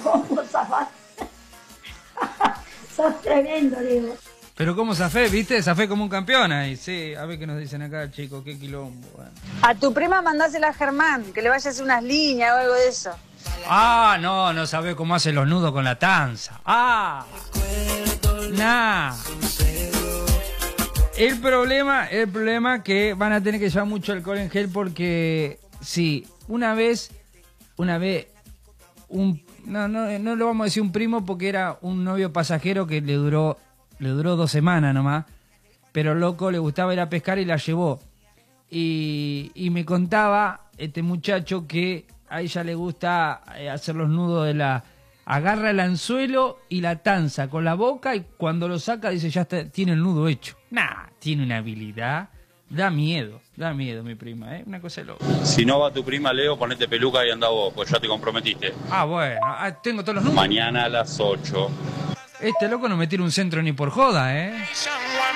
¿Cómo zafás? Sos tremendo, Diego. Pero ¿cómo zafé? ¿Viste? Zafé como un campeón ahí. Sí, a ver qué nos dicen acá, chicos. Qué quilombo. Bueno. A tu prima mandásela a Germán, que le vaya a hacer unas líneas o algo de eso. Ah, no sabe cómo hace los nudos con la tanza. Ah, nah. El problema que van a tener que llevar mucho alcohol en gel porque sí, una vez, no lo vamos a decir un primo porque era un novio pasajero que le duró 2 semanas nomás, pero loco, le gustaba ir a pescar y la llevó. Y me contaba este muchacho que a ella le gusta hacer los nudos agarra el anzuelo y la tanza con la boca y cuando lo saca dice ya está, tiene el nudo hecho. Nah, tiene una habilidad, da miedo mi prima, una cosa de loco. Si no va tu prima, Leo, ponete peluca y anda vos, pues ya te comprometiste. Ah, bueno, tengo todos los números. Mañana a las 8. Este loco no me tira un centro ni por joda,